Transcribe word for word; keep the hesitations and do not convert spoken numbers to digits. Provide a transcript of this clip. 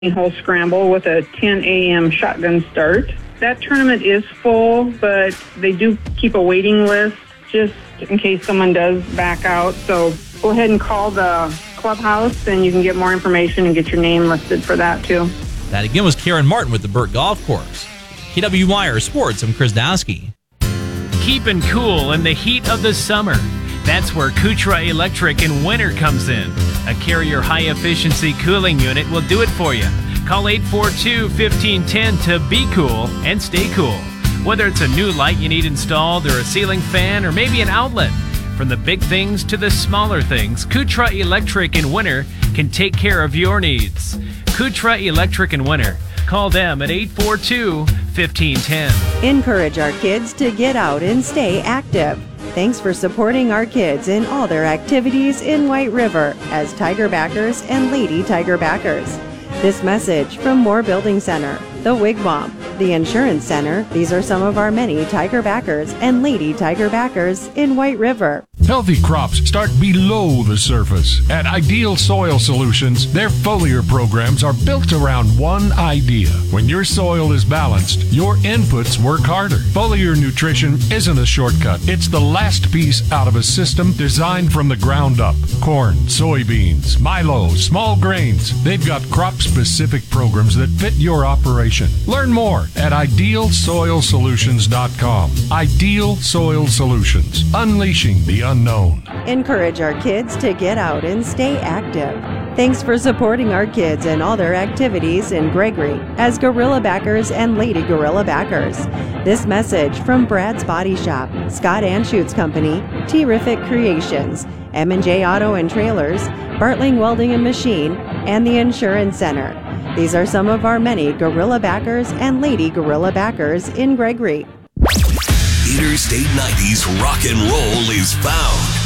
hole scramble with a ten a.m. shotgun start. That tournament is full, but they do keep a waiting list just in case someone does back out. So go ahead and call the clubhouse and you can get more information and get your name listed for that too. That again was Karen Martin with the Burt Golf Course. K W Y R Sports, I'm Chris Dowski. Keeping cool in the heat of the summer. That's where Kutra Electric in winter comes in. A Carrier high-efficiency cooling unit will do it for you. Call eight four two, one five one zero to be cool and stay cool. Whether it's a new light you need installed or a ceiling fan or maybe an outlet. From the big things to the smaller things, Kutra Electric in winter can take care of your needs. Kutra Electric in winter. Call them at eight four two, one five one zero. Encourage our kids to get out and stay active. Thanks for supporting our kids in all their activities in White River as Tiger Backers and Lady Tiger Backers. This message from Moore Building Center, the Wigwam, the Insurance Center. These are some of our many Tiger Backers and Lady Tiger Backers in White River. Healthy crops start below the surface. At Ideal Soil Solutions, their foliar programs are built around one idea. When your soil is balanced, your inputs work harder. Foliar nutrition isn't a shortcut. It's the last piece out of a system designed from the ground up. Corn, soybeans, milo, small grains. They've got crop-specific programs that fit your operation. Learn more at ideal soil solutions dot com. Ideal Soil Solutions, unleashing the unknown. Encourage our kids to get out and stay active. Thanks for supporting our kids and all their activities in Gregory as Gorilla Backers and Lady Gorilla Backers. This message from Brad's Body Shop, Scott Anschutz Company, Terrific Creations, M and J Auto and Trailers, Bartling Welding and Machine, and the Insurance Center. These are some of our many Gorilla Backers and Lady Gorilla Backers in Gregory. Interstate nineties rock and roll is found